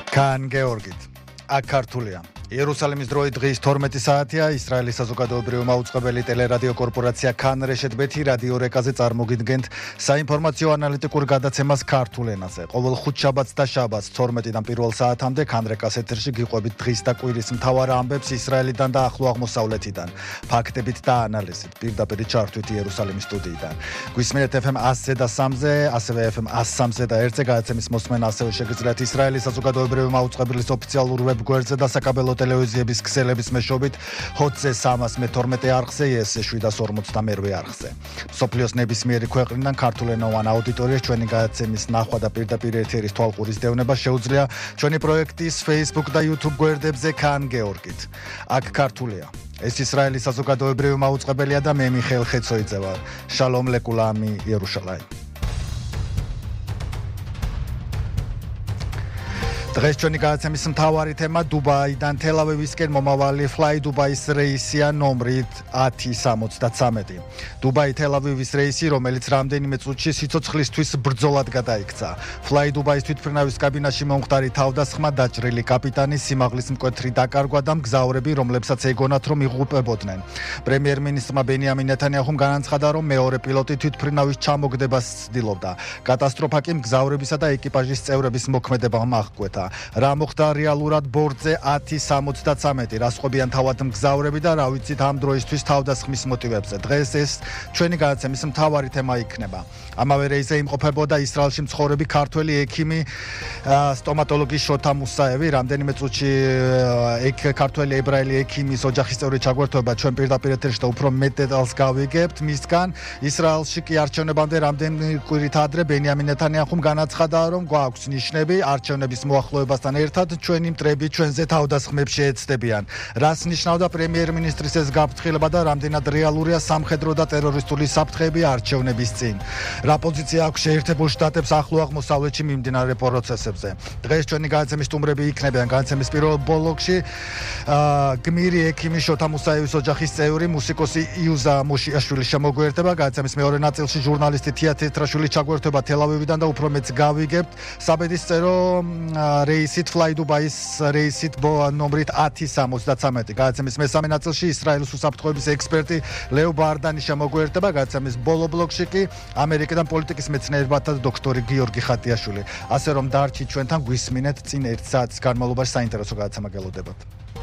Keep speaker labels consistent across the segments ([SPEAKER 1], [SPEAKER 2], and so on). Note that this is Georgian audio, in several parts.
[SPEAKER 1] კან გეორგით აქ ქართულია იერუსალიმის დროით დღის 12 საათია ისრაელის საზოგადოებრივი მაუწყებელი ტელერადიო კორპორაცია კან რეშეთ-ბეთი რადიო რეკაზე წარმოგიდგენთ საინფორმაციო ანალიტიკურ გადაცემას ქართულ ენაზე. ყოველ ხუთშაბათს და შაბათს 12-დან 1 საათამდე კან რეკას ეთერში გიყვებით დღის და კვირის მთავარ ამბებს ისრაელიდან და ახლო აღმოსავლეთიდან, ფაქტებით და ანალიზით, პირდაპირ ჩართვით იერუსალიმის სტუდიიდან. გვისმენთ FM 100-ზე და 3-ზე, ასევე FM 103-ზე და 1-ზე გადაცემის მოსმენა ასევე შეგიძლიათ ისრაელის საზოგადოებრივი მაუწყებლის ოფიციალურ ვებგვერდზე და საკაბელო ტელევიზიების ქსელების მეშვეობით HOT-ზე 312 არხზე, ES-ზე 752 არხზე. მსოფლიოს ნებისმიერი ქვეყნიდან ქართულენოვან აუდიტორიას ჩვენი გადაცემის ნახვა და პირდაპირ ეთერის თვალყურის დევნება შეუძლია ჩვენი პროექტის Facebook და YouTube გვერდებზე კან გეორგით. აქ ქართულია. ეს ისრაელის საზოგადოებრივი მაუწყებელია და მე მიხეილ ხეცოიძე ვარ. შალომ ლეკულამი იერუშალაიმ. დღეს ჩვენი გადაცემის მთავარი თემა დუბაიდან თელ-ავივისკენ მომავალი Fly Dubai-ის რეისია ნომრით 1073. დუბაი თელ-ავივის რეისი, რომელიც რამდენიმე წუთში სიცოცხლისთვის ბრძოლად გადაიქცა. Fly Dubai-ის თვითმფრინავის კაბინაში მომხდარი თავდასხმა, დაჭრილი კაპიტანის სიმაღლის მკვეთრი დაკარგვა და მგზავრები, რომლებსაც ეგონათ რომ იღუპებოდნენ. პრემიერ-მინისტრმა ბენიამინ ნეთანიაჰუმ განაცხადა, რომ მეორე პილოტი თვითმფრინავის ჩამოგდებას ცდილობდა. კატასტროფა კი მგზავრებისა და ეკიპაჟის წევრების მოქმედებამ აღკვეთა. რა მოხდა რეალურად ბორტზე 1073, რა სხვებიან თავად მგზავრები და რა ვიცით ამ დროისთვის თავდასხმის მოტივებზე. დღეს ეს ჩვენი გადაცემის მთავარი თემა იქნება. ამავე რეისზე იმყოფებოდა ისრაელში მცხოვრები ქართველი ექიმი სტომატოლოგი შოთა მუსაევი. რამდენიმე წუთში ქართველი ებრაელი ექიმის ოჯახის წევრი ჩაგვერთვება ჩვენ პირდაპირ ეთერში და უფრო მეტ დეტალს გავიგებთ მისგან. ისრაელში კი არჩევნებამდე რამდენი კვირით ადრე ბენიამინ ნეთანიაჰუმ განაცხადა, რომ გვაქვს ნიშნები არჩევნების მოახლოებასთან ერთად ჩვენი მტრები ჩვენზე თავდასხმებს შეეცდებიან. რას ნიშნავდა პრემიერ-მინისტრის ეს გაფრთხილება და რამდენად რეალურია სამხედრო და ტერორისტული საფრთხეები არჩევნების წინ. რა პოზიცია აქვს შეერთებულ შტატებს ახლო აღმოსავლეთში მიმდინარე პროცესებზე. დღეს ჩვენი გადაცემის სტუმრები იქნებიან გადაცემის პირველ ბლოკში გმირი ექიმი შოთა მუსაევის ოჯახის წევრი მუსიკოსი იუზა მოშიაშვილი შემოგვიერთება. გადაცემის მეორე ნაწილში ჟურნალისტი თია თეთრაშვილი ჩაგვერთვება თელ-ავივიდან და უფრო მეტს გავიგებთ საბედისწერო რეისით Fly Dubai-ის რეისით ნომრით 1073. გადაცემის მესამე ნაწილში ისრაელის უსაფრთხოების ექსპერტი ლეო ბარდანი შემოგვიერთება. გადაცემის ბოლო ბლოკში კი ამერიკიდან პოლიტიკის მეცნიერებათა დოქტორი გიორგი ხატიაშვილი. ასე რომ დარჩით ჩვენთან, გვისმინეთ წინ 1 საათის განმავლობაში საინტერესო გადაცემა გელოდებათ.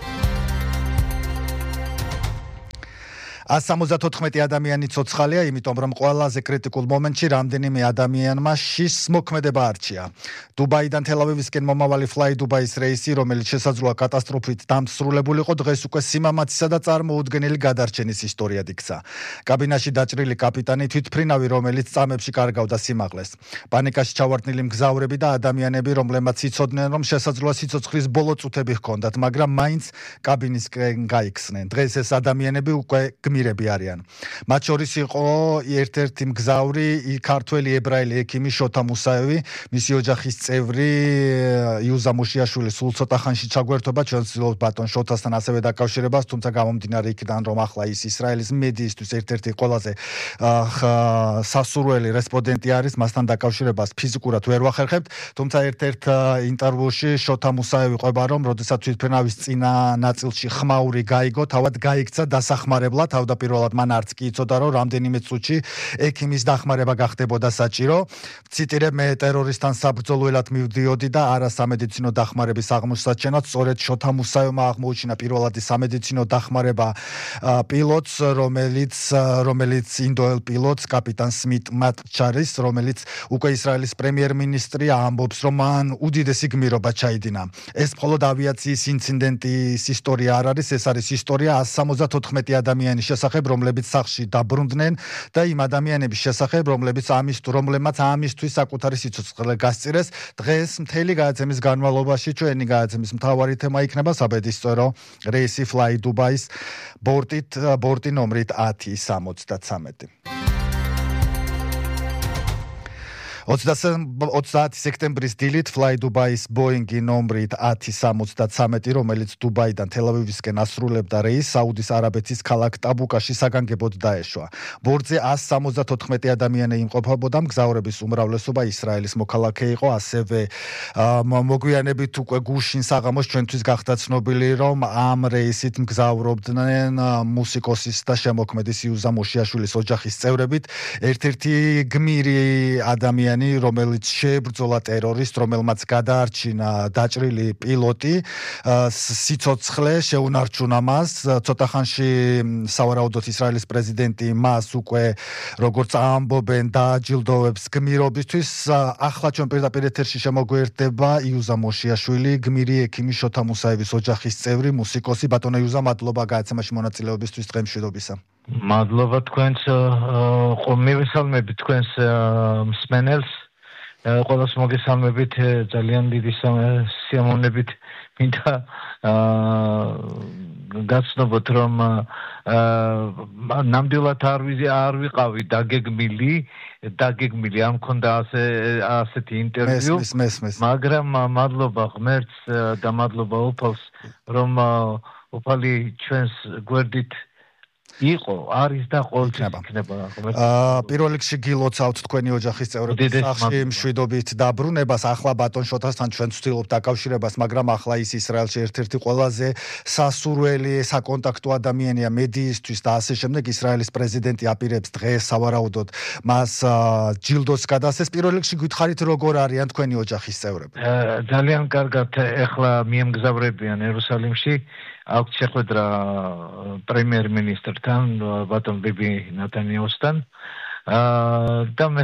[SPEAKER 1] 174 ადამიანი ცოცხალია, იმიტომ რომ ყველაზე კრიტიკულ მომენტში რამდენიმე ადამიანმა შიშს მოქმედება არჩია. დუბაიდან თელ-ავივისკენ მომავალი Fly Dubai-ის რეისი, რომელიც შესაძლოა კატასტროფით დამსრულებულიყო, დღეს უკვე სიმამაცისა და წარმოუდგენელი გადარჩენის ისტორიად იქცა. კაბინაში დაჭრილი კაპიტანი თვითმფრინავი, რომელიც წამებში კარგავდა სიმაღლეს. პანიკაში ჩავარდნილი მგზავრები და ადამიანები, რომლებმაც იცოდნენ, რომ შესაძლოა სიცოცხლის ბოლო წუთები ჰქონდათ, მაგრამ მაინც კაბინისკენ გაიქცნენ. დღეს ეს ადამიანები უკვე მირები არიან. მათ შორის იყო ერთ-ერთი მგზავრი ქართველი ებრაელი ექიმი შოთა მუსაევი, მისი ოჯახის წევრი იუზა მოშიაშვილი სულ ცოტა ხანში ჩაგვერთვება ჩვენს ვცდილობთ ბატონ შოთასთან ასევე დაკავშირებას, თუმცა გამომდინარე იქიდან რომ ახლა ის ისრაელის მედიისთვის ერთ-ერთი ყველაზე სასურველი რესპონდენტი არის, მასთან დაკავშირებას ფიზიკურად ვერ ვახერხებთ, თუმცა ერთ-ერთ ინტერვიუში შოთა მუსაევი ყვება რომ როდესაც თვითმფრინავის წინა ნაწილში ხმაური გაიგო, თავად გაიქცა დასახმარებლად. თავდაპირველად მან არც კი იცოდა, რომ რამდენიმე წუთში ექიმის დახმარება გახდებოდა საჭირო. ციტირებ, მე ტერორისტთან საბრძოლველად მივდიოდი და არა სამედიცინო დახმარების აღმოსაჩენად. სწორედ შოთა მუსაევმა აღმოუჩინა პირველადი სამედიცინო დახმარება პილოტს, რომელიც ინდოელ პილოტს კაპიტან სმით მატჩარის, რომელიც უკვე ისრაელის პრემიერ-მინისტრი ამბობს, რომ მან უდიდესი გმირობა ჩაიდინა. ეს მხოლოდ ავიაციის ინციდენტის ისტორია არ არის, ეს არის ისტორია 174 ადამიანის შესახებ, რომლებიც სახლში დაბრუნდნენ და იმ ადამიანების შესახებ, რომლებმაც ამისთვის საკუთარი სიცოცხლე გასწირეს. დღეს მთელი გადაცემის განმავლობაში ჩვენი გადაცემის მთავარი თემა იქნება საბედისწერო რეისი Fly Dubai-ის ბორტი ნომრით 1073. 30 სექტემბრის დილით Fly Dubai-ის Boeing-ი ნომრით 1073, რომელიც დუბაიდან თელ-ავივისკენ ასრულებდა რეისს, საუდის არაბეთის ქალაქ ტაბუკაში საგანგებოდ დაეშვა. ბორტზე 174 ადამიანი იმყოფებოდა, მგზავრების უმრავლესობა ისრაელის მოქალაქე იყო, ასევე მოგვიანებით უკვე გუშინ საღამოს ჩვენთვის გახდა ცნობილი, რომ ამ რეისით მგზავრობდნენ მუსიკოსის და შემოქმედის იუზა მოშიაშვილის ოჯახის წევრებით, ერთ-ერთი გმირი ადამიანი, რომელიც შეებრძოლა ტერორისტს, რომელმაც გადაარჩინა დაჭრილი პილოტი, სიცოცხლე შეუნარჩუნა მას. ცოტა ხანში სავარაუდოდ ისრაელის პრეზიდენტი მას უკვე როგორც ამბობენ დააჯილდოვებს გმირობისთვის. ახლა ჩვენ პირდაპირ ეთერში შემოგვერდება იუზა მოშიაშვილი, გმირი ექიმი შოთა მუსაევის ოჯახის წევრი, მუსიკოსი. ბატონო იუზა, მადლობა გადაცემაში მონაწილეობისთვის დღეს მშვიდობისა.
[SPEAKER 2] მადლობა თქვენს მივესალმებით თქვენს მსმენელს, ყველას მოგესალმებით, ძალიან დიდი სიამოვნებით მინდა გაცნობოთ, რომ ნამდვილად არ ვიყავი დაგეგმილი, არ მქონდა ასეთი ინტერვიუ, მაგრამ მადლობა ღმერთს და მადლობა უფალს, რომ უფალი ჩვენს გვერდით იყო, არის და ყოველთვის იქნება.
[SPEAKER 1] პირველ რიგში გილოცავთ თქვენი ოჯახის წევრების სახში მშვიდობით დაბრუნებას. ახლა ბატონ შოთასთან ჩვენ ვცდილობთ დაკავშირებას, მაგრამ ახლა ის ისრაელში ერთ-ერთი ყველაზე სასურველი, საკონტაქტო ადამიანია მედიისთვის და ასე შემდეგ. ისრაელის პრეზიდენტი აპირებს დღეს სავარაუდოდ მას ჯილდოს გადასცეს. პირველ რიგში გითხარით, როგორ არიან თქვენი ოჯახის წევრები?
[SPEAKER 2] ძალიან კარგად, ეხლა მიემგზავრებიან იერუსალიმში. აქვს შეხვედრა პრემიერ-მინისტრთან, ბატონ ბიბი ნათანიელსთან. და მე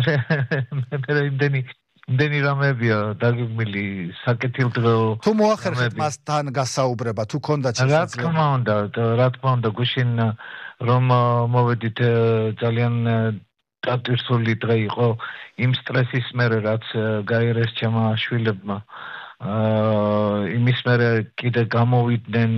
[SPEAKER 2] იმდენი რამეებია დაგეგმილი საკეთილდღეო.
[SPEAKER 1] თუ მოახერხეთ მასთან გასაუბრება, თუ ქონდათ
[SPEAKER 2] შესაძლებლობა? რა თქმა უნდა, გუშინ რომ მოვედით ძალიან დატვირთული დღე იყო იმ სტრესის მერე, რაც გაიარეს ჩემმა შვილებმა. იმის მერე კიდე გამოვიდნენ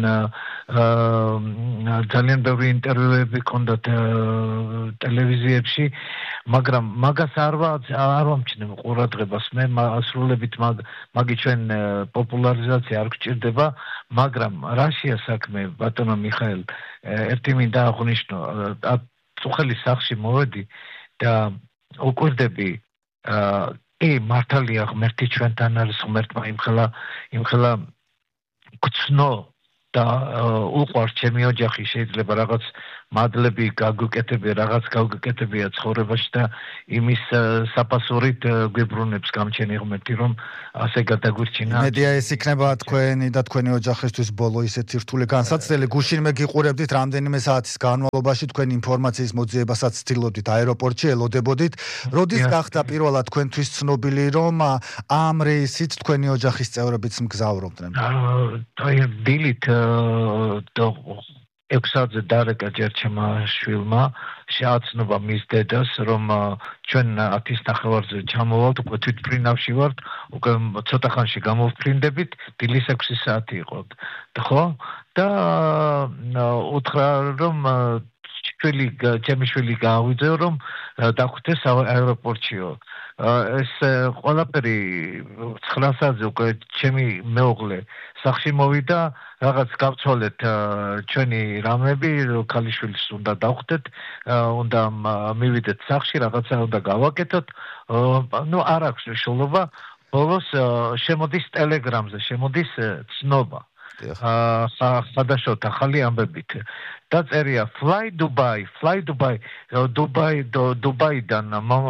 [SPEAKER 2] ძალიან ბევრი ინტერვიუები ჰქონდათ ტელევიზიებში, მაგრამ მაგას არ ვამჩნევ ყურადღებას. მე ასრულებით მაგი ჩვენ პოპულარიზაცია არ გჭირდება, მაგრამ რაშია საქმე, ბატონო მიხაელ, ერთი მინდა აღვნიშნო, წუხელის სახლში მოვედი და უკვირდები მართალია ღმერთი ჩვენთან არის, ღმერთმა იმხელა გცნო და უყვარს ჩემი ოჯახი, შეიძლება რაღაც მადლები გაგვიკეთებია, რაღაც გაგვიკეთებია ცხოვრებაში და იმის საფასურით გვიბრუნებს გამჩენი ღმერთი, რომ ასე გადაგვირჩინა.
[SPEAKER 1] მედია ეს იქნება თქვენი და თქვენი ოჯახისთვის ბოლო ისეთი რთული განსაცდელი. გუშინ მე გიყურებდით რამდენიმე საათის განმავლობაში თქვენ ინფორმაციის მოძიებასაც ცდილობდით აეროპორტში, ელოდებოდით. როდის გახდა პირველად თქვენთვის ცნობილი, რომ ამ რეისით თქვენი ოჯახის წევრებიც მგზავრობდნენ?
[SPEAKER 2] დილით 6-ზე დარეკა ჯერ ჩემმა შვილმა შეაცნობა მის დედას, რომ ჩვენ 10:30-ზე ჩამოვალთ, უკვე თვითმფრინავში ვართ, უკვე ცოტა ხანში გამოვფრინდებით, დილის 6 საათი იყო, ხო? და უთხრა, რომ ჩემი შვილი გაავიძეო, რომ დახვდეს აეროპორტშიო. ეს ყველაფერი 9-ზე უკვე ჩემი მეუღლე სახში მოვიდა, რაღაც გავცვალეთ ჩვენი რამები, ქალიშვილს უნდა დავხვდეთ, უნდა მივიდეთ სახში, რაღაცა უნდა გავაკეთოთ. არ აქვს მნიშვნელობა, ბოლოს შემოდის ტელეგრამზე, შემოდის ცნობა. ხადაშოთ ახალი ამბებით. დაწერია Fly Dubai, დუბაიდან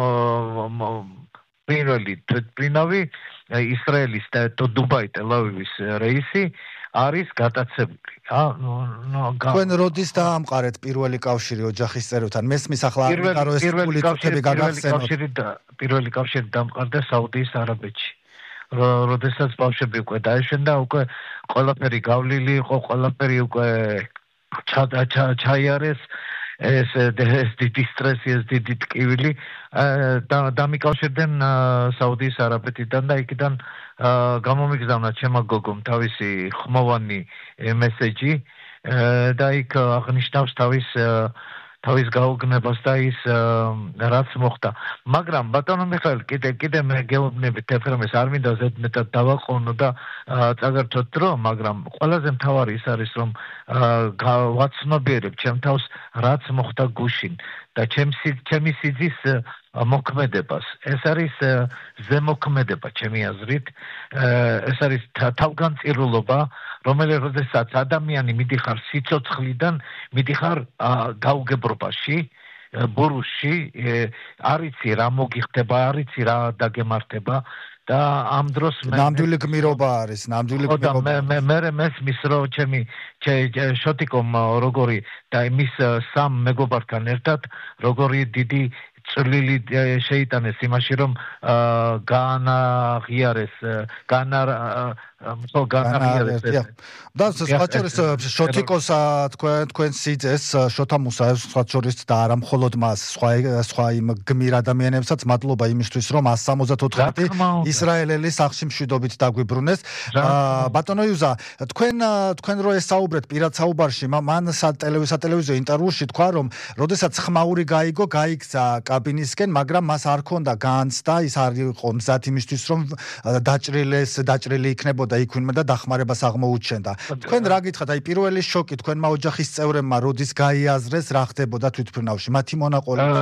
[SPEAKER 2] პრინავი ისრაელის და დუბაი ტელ-ავივის რეისი არის გატაცებული.
[SPEAKER 1] თქვენ როდის დაამყარეთ პირველი კავშირი ოჯახის წევრებთან? მესმის ახლა ამიტომ ეს ფული წუთები გაგახსენოთ.
[SPEAKER 2] პირველი კავშირი დაამყარდა საუდიის არაბეთში. როდესაც ბავშვები უკვე დაეშვენ და უკვე ყველაფერი გავლილი იყო, ყველაფერი უკვე ჩაიარეს, ეს დიდი სტრესი, ეს დიდი ტკივილი დამიკავშირდნენ საუდიის არაბეთიდან და იქიდან გამომიგზავნა ჩემმა გოგომ თავისი ხმოვანი მესეჯი და იქ აღნიშნავს თავის თავის გაუგნებას და ის რაც მოხდა. მაგრამ ბატონო მიხაილ, კიდე მე გეუბნებით თეფრემეს არ მინდა ზედმეტად დავაყოვნო და წაგერთოთ დრო, მაგრამ ყველაზე მთავარი ის არის, რომ ვაცნობიერებ ჩემ თავს რაც მოხდა გუშინ და ჩემი სიძის მოქმედებას. ეს არის ზემოქმედება ჩემი აზრით. ეს არის თავგანწირულობა, რომელსაც ადამიანი მიდიხარ სიცოცხლიდან, მიდიხარ გაუგებრობაში, ბურუსში, არ იცი რა მოგიხდება, არ იცი რა დაგემართება და ამ დროს
[SPEAKER 1] ნამდვილი გმირობა არის, ნამდვილი გმირობა.
[SPEAKER 2] მე მესმის რომ ჩემი შოტიკომ როგორი და მის სამ მეგობართან ერთად როგორი დიდი წვლილი შეიტანეს იმაში რომ განაღიარეს და სხვაჩორის შოტიკოს თქვენ სიძეს შოთა მუსაევს სხვაჩორის და არა მხოლოდ მას სხვა იმ გმირ ადამიანებსაც მადლობა იმისთვის რომ 174 ისრაელელი სახლში მშვიდობით დაგვიბრუნეს. ბატონო იუზა, თქვენ რო ესაუბრეთ პირად საუბარში, მან სატელევიზიო ინტერვიუში თქვა რომ როდესაც ხმაური გაიგცა კაბინისკენ, მაგრამ მას არ ქონდა განცდა, ის არ იყო მზად იმისთვის რომ დაჭრილი იქნებოდა იქვინმა და დახმარებას აღმოუჩენდა. თქვენ რა გითხრათ, აი პირველი შოკი თქვენმა ოჯახის წევრებმა როდის გაიაზრეს რა ხდებოდა თვითმფრინავში, მათი მონაყოლებით?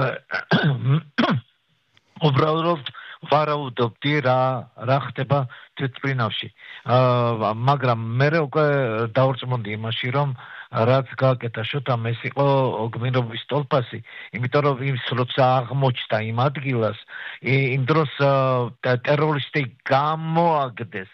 [SPEAKER 2] უბრალოდ ვარაუდობდი რა ხდება თვითმფრინავში. მაგრამ მე უკვე დავრწმუნდი იმაში, რომ რაც გააკეთა შოთამ ეს იყო გმირობის ტოლფასი, იმიტომ რომ ის როცა აღმოჩნდა იმ ადგილას, იმ დროს ტერორისტი გამოაგდეს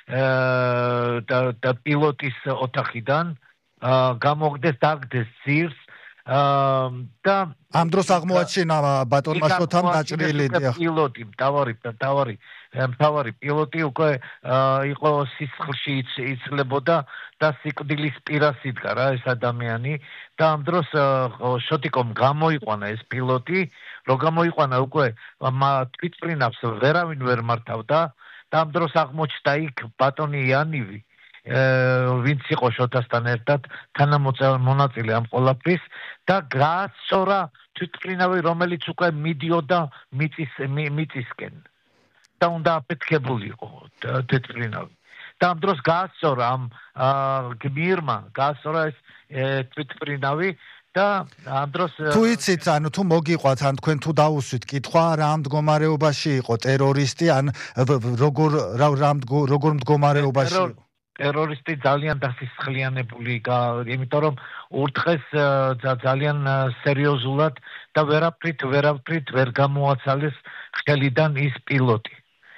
[SPEAKER 2] და პილოტის ოთახიდან გამოგდეს დაგდეს ძირს და
[SPEAKER 1] ამ დროს აღმოაჩინა ბატონმა შოთამ დაჭრილი
[SPEAKER 2] პილოტი, მთავარი პილოტი უკვე იყო სისხლში იცლებოდა და სიკვდილის პირას იდგა რა ეს ადამიანი და ამ დროს შოტიკომ გამოიყვანა ეს პილოტი, რომ გამოიყვანა უკვე თვითმფრინავს ვერავინ ვერ მართავდა და ამ დროს აღმოჩნდა იქ ბატონი იანივი, ვინც იყო შოთასთან ერთად თანამონაწილე ამ ყველაფრის და გააცორა თვითმფრინავი, რომელიც უკვე მიდიოდა მიწისკენ და უნდა აფეთქებულიყო თვითმფრინავი. და ამ დროს გააცორა ამ გმირმა, გააცორა ეს თვითმფრინავი და ამ დროს
[SPEAKER 1] თუ იცით, ანუ თუ მოგიყვათ, ან თქვენ თუ დაუსვით კითხვა, რა მდგომარეობაში იყო ტერორისტი, ან როგორ მდგომარეობაში იყო?
[SPEAKER 2] ტერორისტი ძალიან დასისხლიანებული, იმიტომ რომ ურთხეს ძალიან სერიოზულად და ვერაფრით ვერ გამოაცალეს ხელიდან ის პილოტი.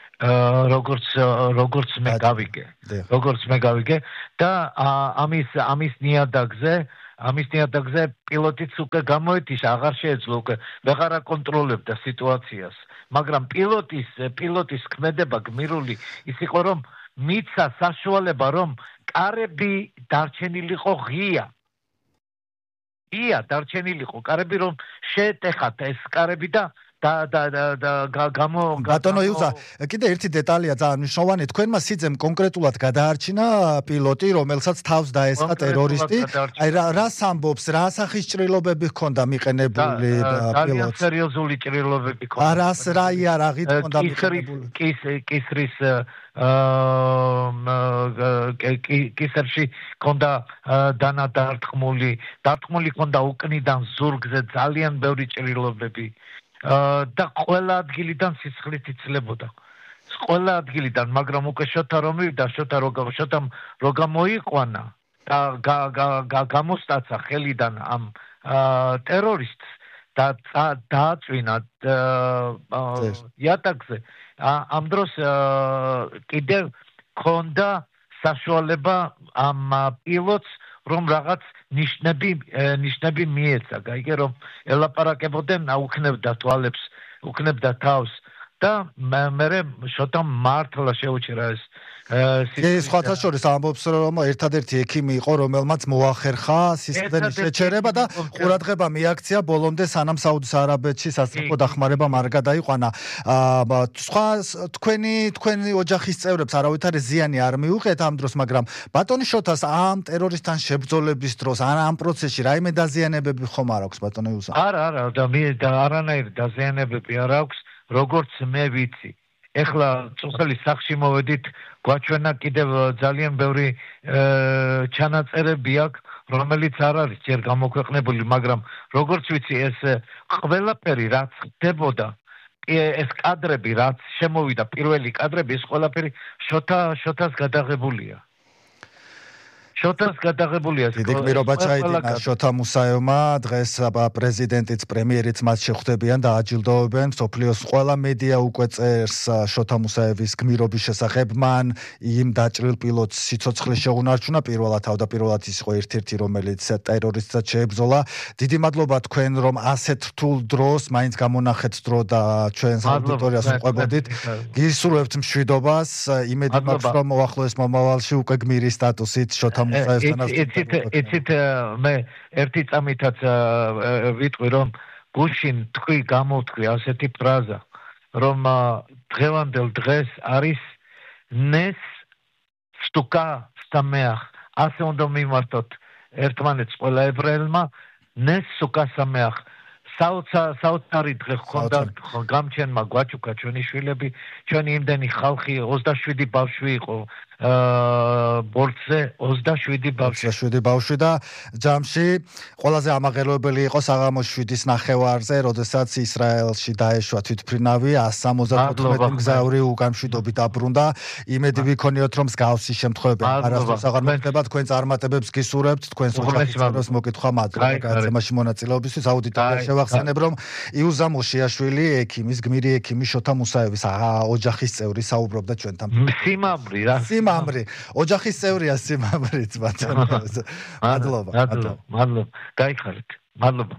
[SPEAKER 2] როგორც მე გავიგე და ამის ნიადაგზე პილოტიც უკვე გამოეთიშა, აღარ შეეძლო უკვე ვეღარ აკონტროლებდა სიტუაციას, მაგრამ პილოტის ქმედება გმირული ის იყო რომ მიცა საშუალება რომ კარები დარჩენილიყო ღია დარჩენილიყო კარები რომ შეეტეხათ ეს კარები და
[SPEAKER 1] ბატონო იუზა, კიდე ერთი დეტალია ძალიან მნიშვნელოვანი, თქვენმა სიძემ კონკრეტულად გადაარჩინა პილოტი, რომელსაც თავს დაესხა ტერორისტი. აი რას ამბობს, რა სახის ჭრილობები ჰქონდა მიყენებული პილოტს?
[SPEAKER 2] ძალიან სერიოზული ჭრილობები ჰქონდა.
[SPEAKER 1] რას რა იარაღით ჰქონდა მიყენებული?
[SPEAKER 2] კისერში ჰქონდა დართხმული ჰქონდა უკნიდან ზურგზე ძალიან ბევრი ჭრილობები. და ყველა ადგილიდან სისხლით იცლებოდა. ყველა ადგილიდან, მაგრამ უკვე შოთა რომ მივიდა, შოთამ რო გამოიყვანა და გამოსტაცა ხელიდან ამ ტერორისტს და დააწვინა იატაკზე, ამ დროს კიდევ ქონდა საშუალება ამ პილოტს რომ რაღაც ნიშნები მიეცა, გაიგე რომ ელაპარაკებოდნენ, უქნებდა თვალებს, უქნებდა თავს და მე შოთა მართლა შეუჩერა ეს
[SPEAKER 1] ეს სხვათა შორის ამბობს რომ ერთადერთი ექიმი იყო რომელმაც მოახერხა სისხლის შეჩერება და ყურადღება მიაქცია ბოლომდე სანამ საუდის არაბეთში სასწრაფო დახმარება არ გადაიყვანა სხვა თქვენი ოჯახის წევრებს არავითარი ზიანი არ მიუღეთ ამ დროს მაგრამ ბატონი შოთას ამ ტერორისტთან შებრძოლების დროს ამ პროცესში რაიმე დაზიანებები ხომ არ აქვს ბატონო იუსა
[SPEAKER 2] არა და არანაირი დაზიანებები არ აქვს როგორც მე ვიცი ეხლა წუხელის სახში მოვედით გვაჩვენა კიდევ ძალიან ბევრი ჩანაწერები აქვს რომელიც არ არის ჯერ გამოქვეყნებული მაგრამ როგორც ვიცი ეს ყველაფერი რაც ხდებოდა ეს კადრები რაც შემოვიდა პირველი კადრები ეს ყველაფერი შოთას გადაღებულია შოთას გადაღებულია
[SPEAKER 1] დიდი გმირობა ჩაიდინა შოთა მუსაევმა დღეს პრეზიდენტიც პრემიერიც მათ შეხვდებიან და აჯილდოვებენ სოფლიოს ყველა მედია უკვე წერს შოთა მუსაევის გმირობის შესახებ მან იმ დაჭრილ პილოტს სიცოცხლე შეუნარჩუნა თავდაპირველად ის იყო ერთ-ერთი რომელიც ტერორისტად შეებრძოლა დიდი მადლობა თქვენ რომ ასეთ რთულ დროს მაინც გამონახეთ დრო და ჩვენს აუდიტორიას უყვებოდით გისურვებთ მშვიდობას იმედი მაქვს რომ მოახლოეს მომავალში უკვე გმირის სტატუსით შოთა იცით
[SPEAKER 2] მე ერთი წამითაც ვიტყვი რომ გუშინ გამოვთქვი ასეთი ფრაზა რომ დღევანდელ დღეს არის ნეს სტუკა სამეახ ასე უნდა მიმართოთ ერთმანეთს ყველა ებრაელმა ნეს სტუკა სამეახ საოცარი დღე ხონდა გამჩენმა გვაჩუქა ჩვენი შვილები ჩვენი იმდენი ხალხი 27 ბავშვი იყო ბორცზე 27
[SPEAKER 1] ბავშვი და ჯამში ყველაზე ამაღელვებელი იყო საღამოს 7-ის ნახევარზე, როდესაც ისრაელში დაეშვა თვითმფრინავი 174 მგზავრი უკანშვიდობით დაბრუნდა. იმედი ვიქონიოთ რომ მსგავსი შემთხვევები არასდროს აღარ მოხდება. თქვენ წარმატებებს გისურვებთ, თქვენს ოჯახის წევრებს მოკითხვა მადლობა გაცემაში მონაწილეობისთვის. აუდიტორია შევახსენებ რომ იუზა მოშიაშვილი ექიმის გმირი ექიმი შოთა მუსაევის ოჯახის წევრი საუბრობდა ჩვენთან. სიმამრი ოჯახის წევრია სიმამრიც ბატონო
[SPEAKER 2] მადლობა გაიხარეთ მადლობა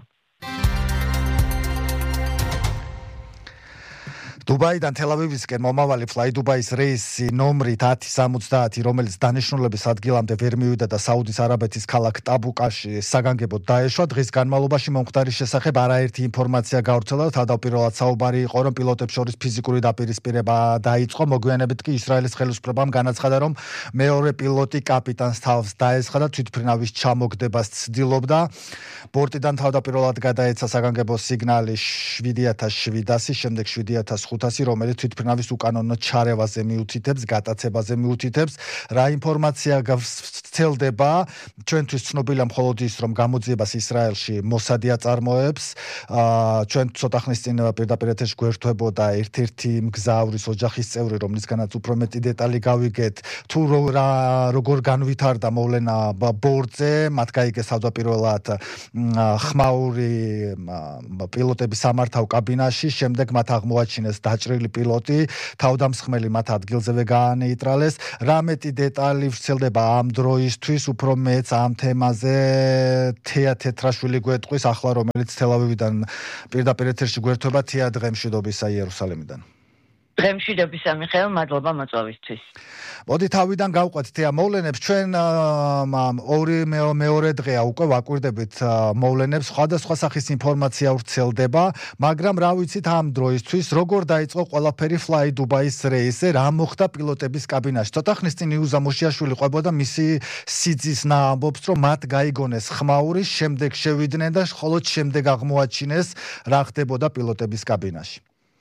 [SPEAKER 1] დუბაიდან თელ-ავივისკენ მომავალი Fly Dubai-ის რეისი ნომრით 1070, რომელიც დანიშნულების ადგილამდე ვერ მივიდა და საუდის არაბეთის ქალაქ ტაბუკაში საგანგებოდ დაეშვა. დღის განმავლობაში მომხდარის შესახებ არაერთი ინფორმაცია გავრცელდა. თავდაპირველად საუბარი იყო, რომ პილოტებს შორის ფიზიკური დაპირისპირება დაიწყო. მოგვიანებით კი ისრაელის ხელისუფლებამ განაცხადა, რომ მეორე პილოტი კაპიტანს თავს დაესხა და თვითმფრინავის ჩამოგდებას ცდილობდა. ბორტიდან თავდაპირველად გადაეცა საგანგებო სიგნალი 7700, შემდეგ 7500, რომელიც თვითმფრინავის უკანონო ჩარევაზე მიუთითებს, გატაცებაზე მიუთითებს. რა ინფორმაცია ვრცელდება? ჩვენთვის ცნობილია მხოლოდ ის, რომ გამოძიებას ისრაელში მოსადი აწარმოებს. ჩვენ ცოტა ხნის წინ პირდაპირ ეთერში გვერდებოდა ერთ-ერთი მგზავრის ოჯახის წევრი, რომლისგანაც უფრო მეტი დეტალი გავიგეთ, თუ როგორ განვითარდა მოვლენა ბორტზე, მათ გაიგეს თავდაპირველად ხმაური პილოტების სამართავ კაბინაში, შემდეგ მათ აღმოაჩინეს დაჭრილი პილოტი, თავდამსხმელი მათ ადგილზევე გაანეიტრალეს. რა მეტი დეტალი ვრცელდება ამ დროისთვის, უფრო მეც ამ თემაზე თეა თეთრაშვილი გვეტყვის, ახლა რომელიც თელ-ავივიდან პირდაპირ ეთერში გვერდება. თეა დღემშვიდობისა იერუსალიმიდან.
[SPEAKER 3] დღემშვიდობისა მიხეილ, მადლობა მოწვევისთვის.
[SPEAKER 1] მოდი თავიდან გავყვეთ თეა მოვლენებს. ჩვენ მეორე დღეა უკვე ვაკვირდებით მოვლენებს, სხვადასხვა სახის ინფორმაცია ვრცელდება, მაგრამ რა ვიცით ამ დროისთვის, როგორ დაიწყო ყველაფერი Fly Dubai-ის რეისზე, რა მოხდა პილოტების კაბინაში. ცოტა ხნის წინ იუზა მოშიაშვილი ყვებოდა მისი სიძისნა ამბობს, რომ მათ გაიგონეს ხმაური, შემდეგ შევიდნენ და მხოლოდ შემდეგ აღმოაჩინეს რა ხდებოდა პილოტების კაბინაში.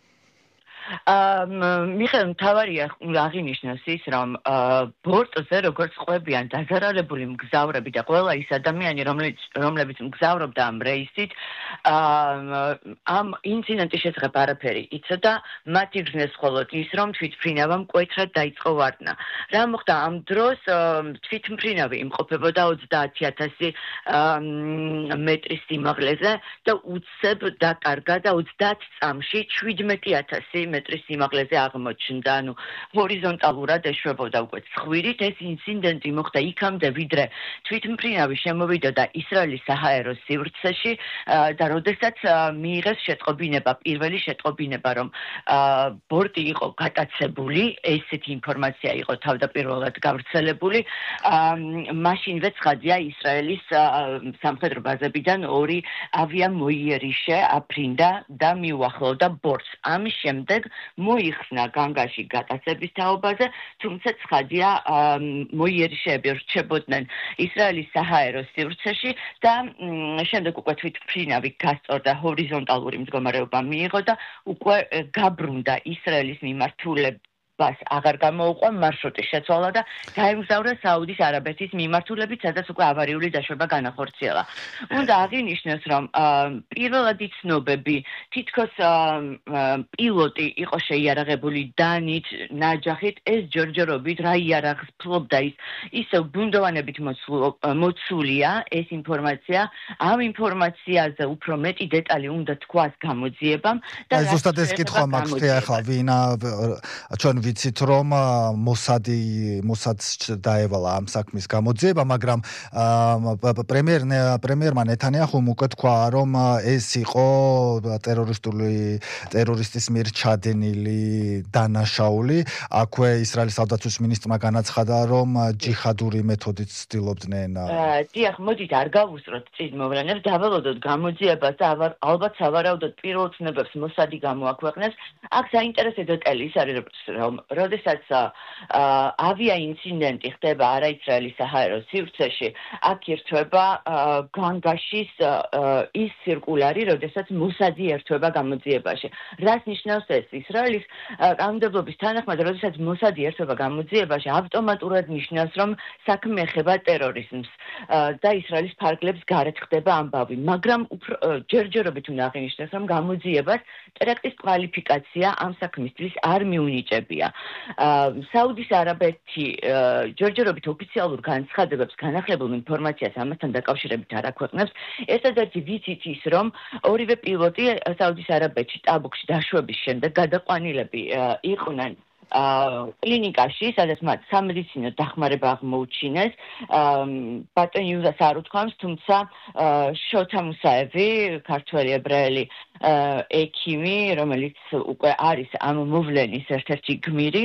[SPEAKER 3] მიხეილ, მთავარია აღინიშნოს ის, რომ ბორტზე როგორც ყვებიან დაზარალებული მგზავრები და ყველა ის ადამიანი, რომლებიც მგზავრობდა ამ რეისით, ამ ინციდენტის შესახებ არაფერი იცოდა, მათ იგრძნეს მხოლოდ ის, რომ თვითმფრინავამ მკვეთრად დაიწყო ვარდნა. რა მოხდა ამ დროს თვითმფრინავი იმყოფებოდა 30000 მეტრის სიმაღლეზე და უცებ დაკარგა და 30 წამში 17000 მეტრის სიმაღლეზე აღმოჩნდა, ანუ ჰორიზონტალურად ეშვებოდა უკვე ცხვირით. ეს ინციდენტი მოხდა იქამდე, ვიდრე თვითმფრინავი შემოვიდოდა ისრაელის საჰაერო სივრცეში და როდესაც მიიღეს შეტყობინება, პირველი შეტყობინება, რომ ბორტი იყო გატაცებული, ესეთი ინფორმაცია იყო თავდაპირველად გავრცელებული. მაშინვე ცხადია ისრაელის სამხედრო ბაზებიდან 2 ავიამოიერიშე აფრინდა და მიუახლოვდა ბორტს. ამის შემდეგ მოიხსნა განგაში გატაცების თაობაზე, თუმცა ცხადია მოიერიშეები რჩებოდნენ ისრაელის საჰაერო სივრცეში და შემდეგ უკვე თვითმფრინავი გასწორდა, ჰორიზონტალური მდგომარეობა მიიღო და უკვე გაბრუნდა ისრაელის მიმართულებით. ბას აღარ გამოუყვა მარშრუტის შეცვალა და გაემგზავრა საუდის არაბეთის მიმართულებით, სადაც უკვე ავარიული დაშვება განახორციელა. უნდა აღინიშნოს, რომ პირველადი ცნობები თითქოს პილოტი იყო შეიარაღებული დანით, ნაჯახით, ეს ჯორჯორობით რა იარაღს ფლობდა ისევ ბუნდოვანებით მოცულია ეს ინფორმაცია. ამ ინფორმაციაზე უფრო მეტი დეტალი უნდა თქვას გამოძიებამ
[SPEAKER 1] და ზუსტად ეს კითხვა მაქვს ახლა ვინ ჩვენ ვიცით რომ მოსადს დაევალა ამ საქმის გამოძიება, მაგრამ პრემიერმა ნეთანიაჰუმ უკვე თქვა, რომ ეს იყო ტერორისტის მიერ ჩადენილი დანაშაული. აქვე ისრაელის თავდაცვის მინისტრმა განაცხადა, რომ ჯიჰადური მეთოდით ცდილობდნენ.
[SPEAKER 3] დიახ, მოდით არ გავუსწროთ წინ მოვლენებს, დაველოდოთ გამოძიებას და ალბათ სავარაუდოდ პირველ ცნობებს მოსადი გამოაქვეყნებს. აქ საინტერესო დეტალი ის არის, რომ როდესაც ავიაინციდენტი ხდება არაისრაელის საჰაერო სივრცეში, აქ ერთვება განგაშის ის ცირკულარი, როდესაც მოსადი ერთვება გამოძიებაში. რას ნიშნავს ეს? ისრაელის კანონმდებლობის თანახმად, როდესაც მოსადი ერთვება გამოძიებაში, ავტომატურად ნიშნავს, რომ საქმე ეხება ტერორიზმს და ისრაელის ფარგლებს გარეთ ხდება ამბავი. მაგრამ ჯერჯერობით უნდა აღინიშნოს, რომ გამოძიებას ტერაქტის კვალიფიკაცია ამ საქმისთვის არ მიუნიჭებია. საუდის არაბეთი ჯერჯერობით ოფიციალურ განცხადებებს, განახლებულ ინფორმაციას ამასთან დაკავშირებით არ აქვეყნებს. ერთადერთი ვიცით ის, რომ ორივე პილოტი საუდის არაბეთში ტაბუქში დაშვების შემდეგ გადაყვანილები იყვნენ კლინიკაში, სადაც მათ სამედიცინო დახმარება აღმოუჩინეს. ბატონ იუზას არ უთქვამს, თუმცა შოთა მუსაევი, ქართველი ებრაელი ექიმი, რომელიც უკვე არის ამ მოვლენის ერთ-ერთი გმირი,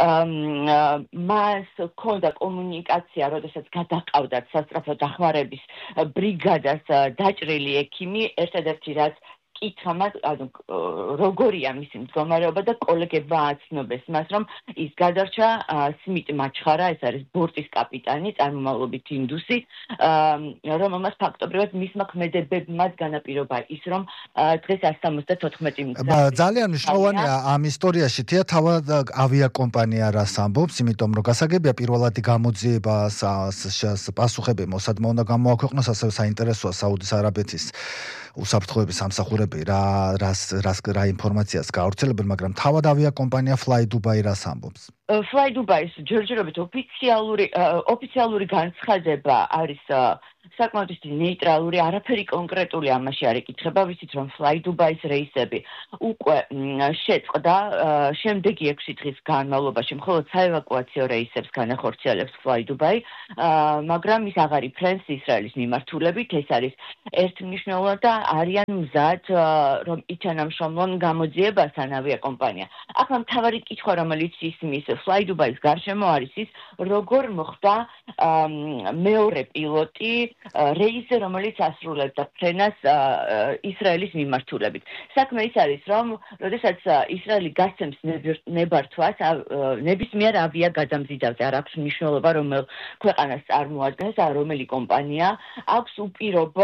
[SPEAKER 3] მას ჰქონდა კომუნიკაცია, როდესაც გადაყავდათ სასწრაფო დახმარების ბრიგადას დაჭრილი ექიმი, ერთადერთი რაც კითხა მას, როგორია მისი მდგომარეობა და კოლეგებმა აცნობეს მას, რომ ის გადარჩა სმიტ მაჩხარა, ეს არის ბორტის კაპიტანი, წარმომავლობით ინდუსი, რომელმაც ფაქტობრივად მისმა ქმედებებმა განაპირობა ის, რომ დღეს 174
[SPEAKER 1] ძალიან მნიშვნელოვანია ამ ისტორიაში თია თავად ავიაკომპანია რას ამბობს, იმიტომ რომ გასაგებია პირველადი გამოძიებას პასუხები მოსადმა უნდა გამოაქვეყნოს, ასევე საინტერესოა საუდის არაბეთის უსაფრთხოების სამსახურები რა ინფორმაციას გაავრცელებენ, მაგრამ თავად ავიაკომპანია Fly Dubai რას ამბობს?
[SPEAKER 3] Fly Dubai-ის ჯერჯერობით ოფიციალური განცხადება არის საკმაოდ ნეიტრალური, არაფერი კონკრეტული ამაში არ იკითხება, ვიცით რომ Fly Dubai-ის რეისები უკვე შეწყდა შემდეგი 6 დღის განმავლობაში, მხოლოდ საევაკუაციო რეისებს განახორციელებს Fly Dubai, მაგრამ ის აღარ იფრენს ისრაელის მიმართულებით, ეს არის ერთმნიშვნელოვნად და არიან მზად, რომ ითანამშრომლონ გამოძიებასთან ავიაკომპანია. ახლა მთავარი კითხვა, რომელიც ისმის Fly Dubai-ის გარშემო არის ის, როგორ მოხდა მეორე პილოტი რეისი, რომელიც ასრულებდა ფრენას ისრაელის მიმართულებით. საქმე ის არის, რომ როდესაც ისრაელი გასცემს ნებართვას, ნებისმიერ ავიაგადამზიდავზე არ აქვს მნიშვნელობა, რომელ ქვეყანას წარმოადგენს, რომელი კომპანია, აქვს უპირობო